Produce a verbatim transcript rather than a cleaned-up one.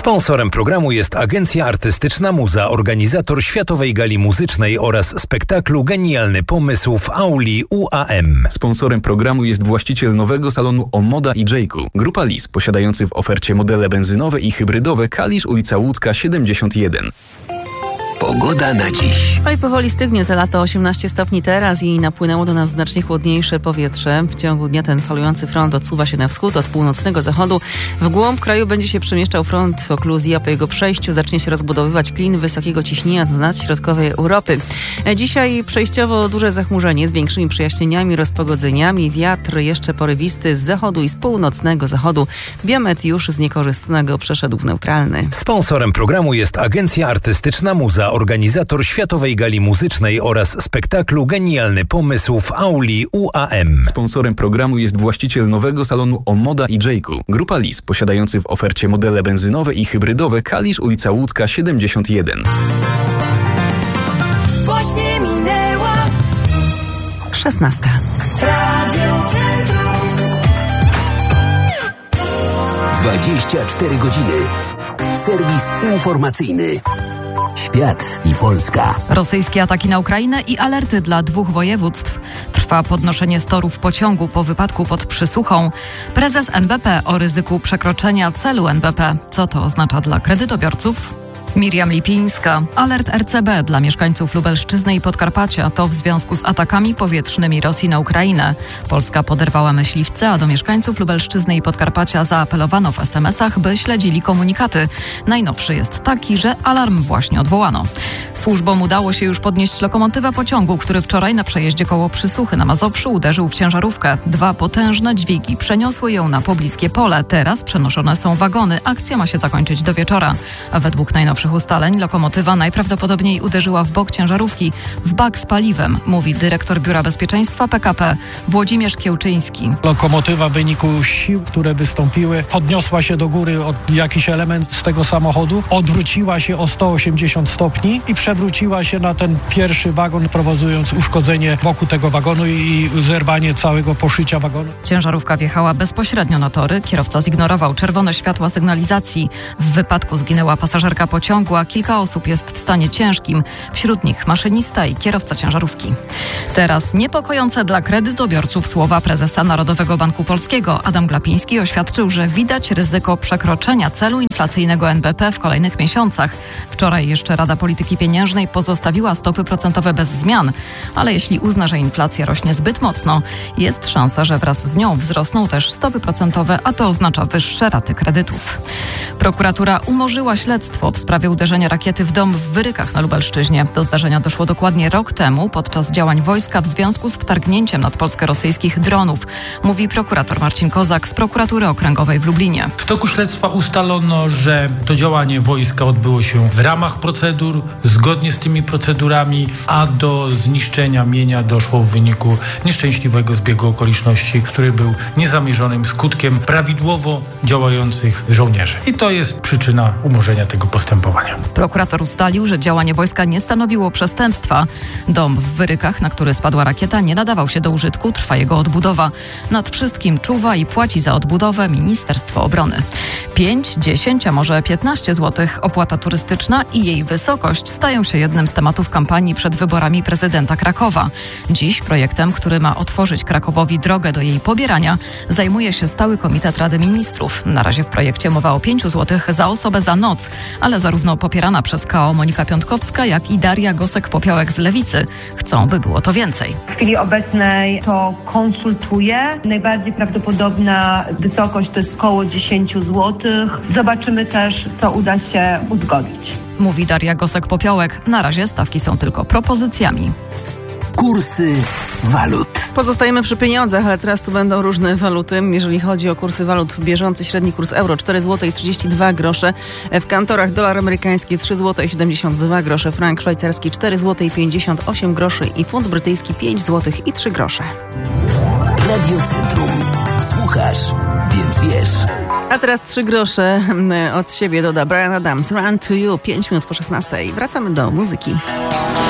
Sponsorem programu jest Agencja Artystyczna Muza, organizator Światowej Gali Muzycznej oraz spektaklu Genialny Pomysł w auli U A M. Sponsorem programu jest właściciel nowego salonu Omoda i Jayku. Grupa Lis, posiadający w ofercie modele benzynowe i hybrydowe. Kalisz, ulica Łódzka siedemdziesiąt jeden. Pogoda na dziś. Oj, powoli stygnie te lato, osiemnaście stopni teraz i napłynęło do nas znacznie chłodniejsze powietrze. W ciągu dnia ten falujący front odsuwa się na wschód od północnego zachodu. W głąb kraju będzie się przemieszczał front okluzji, a po jego przejściu zacznie się rozbudowywać klin wysokiego ciśnienia z nadśrodkowej Europy. Dzisiaj przejściowo duże zachmurzenie z większymi przejaśnieniami, rozpogodzeniami. Wiatr jeszcze porywisty z zachodu i z północnego zachodu. Biometr już z niekorzystnego przeszedł w neutralny. Sponsorem programu jest Agencja Artystyczna Muza, organizator Światowej Gali Muzycznej oraz spektaklu Genialny Pomysł w auli U A M. Sponsorem programu jest właściciel nowego salonu Omoda i Jayku. Grupa Lis, posiadający w ofercie modele benzynowe i hybrydowe. Kalisz, ulica Łódzka siedemdziesiąt jeden. Właśnie minęła szesnasta. Radio Centrum. dwadzieścia cztery godziny. Serwis informacyjny. Świat i Polska. Rosyjskie ataki na Ukrainę i alerty dla dwóch województw. Trwa podnoszenie storów pociągu po wypadku pod Przysuchą. Prezes N B P o ryzyku przekroczenia celu N B P. Co to oznacza dla kredytobiorców? Miriam Lipińska. Alert R C B dla mieszkańców Lubelszczyzny i Podkarpacia to w związku z atakami powietrznymi Rosji na Ukrainę. Polska poderwała myśliwce, a do mieszkańców Lubelszczyzny i Podkarpacia zaapelowano w es em esach, by śledzili komunikaty. Najnowszy jest taki, że alarm właśnie odwołano. Służbom udało się już podnieść lokomotywę pociągu, który wczoraj na przejeździe koło Przysuchy na Mazowszu uderzył w ciężarówkę. Dwa potężne dźwigi przeniosły ją na pobliskie pole. Teraz przenoszone są wagony. Akcja ma się zakończyć do wieczora. A według najnowszych ustaleń lokomotywa najprawdopodobniej uderzyła w bok ciężarówki, w bak z paliwem, mówi dyrektor Biura Bezpieczeństwa P K P Włodzimierz Kiełczyński. Lokomotywa w wyniku sił, które wystąpiły, podniosła się do góry od jakiś element z tego samochodu, odwróciła się o sto osiemdziesiąt stopni i przewróciła się na ten pierwszy wagon, prowokując uszkodzenie wokół tego wagonu i zerwanie całego poszycia wagonu. Ciężarówka wjechała bezpośrednio na tory. Kierowca zignorował czerwone światła sygnalizacji. W wypadku zginęła pasażerka pociągu, a kilka osób jest w stanie ciężkim. Wśród nich maszynista i kierowca ciężarówki. Teraz niepokojące dla kredytobiorców słowa prezesa Narodowego Banku Polskiego. Adam Glapiński oświadczył, że widać ryzyko przekroczenia celu inflacyjnego N B P w kolejnych miesiącach. Wczoraj jeszcze Rada Polityki Pieniężnej pozostawiła stopy procentowe bez zmian, ale jeśli uzna, że inflacja rośnie zbyt mocno, jest szansa, że wraz z nią wzrosną też stopy procentowe, a to oznacza wyższe raty kredytów. Prokuratura umorzyła śledztwo w sprawie uderzenia rakiety w dom w Wyrykach na Lubelszczyźnie. Do zdarzenia doszło dokładnie rok temu podczas działań wojska w związku z wtargnięciem nad Polskę rosyjskich dronów, mówi prokurator Marcin Kozak z Prokuratury Okręgowej w Lublinie. W toku śledztwa ustalono, że to działanie wojska odbyło się w ramach procedur, zgodnie z tymi procedurami, a do zniszczenia mienia doszło w wyniku nieszczęśliwego zbiegu okoliczności, który był niezamierzonym skutkiem prawidłowo działających żołnierzy. I to jest przyczyna umorzenia tego postępowania. Prokurator ustalił, że działanie wojska nie stanowiło przestępstwa. Dom w Wyrykach, na który spadła rakieta, nie nadawał się do użytku, trwa jego odbudowa. Nad wszystkim czuwa i płaci za odbudowę Ministerstwo Obrony. pięć, dziesięć, a może piętnaście złotych opłata turystyczna i jej wysokość stają się jednym z tematów kampanii przed wyborami prezydenta Krakowa. Dziś projektem, który ma otworzyć Krakowowi drogę do jej pobierania, zajmuje się Stały Komitet Rady Ministrów. Na razie w projekcie mowa o pięciu złotych za osobę za noc, ale zarówno popierana przez K O Monika Piątkowska, jak i Daria Gosek-Popiołek z Lewicy chcą, by było to więcej. W chwili obecnej to konsultuję. Najbardziej prawdopodobna wysokość to jest około dziesięć złotych. Zobaczymy też, co uda się uzgodnić. Mówi Daria Gosek-Popiołek. Na razie stawki są tylko propozycjami. Kursy walut. Pozostajemy przy pieniądzach, ale teraz tu będą różne waluty. Jeżeli chodzi o kursy walut, bieżący średni kurs euro cztery złote i trzydzieści dwa grosze. W kantorach dolar amerykański trzy złote i siedemdziesiąt dwa grosze, frank szwajcarski cztery złote i pięćdziesiąt osiem groszy i funt brytyjski pięć złotych i trzy grosze. Radio Centrum. Słuchasz, więc wiesz. A teraz trzy grosze od siebie doda Bryan Adams. Run to You, pięć minut po szesnastej. Wracamy do muzyki.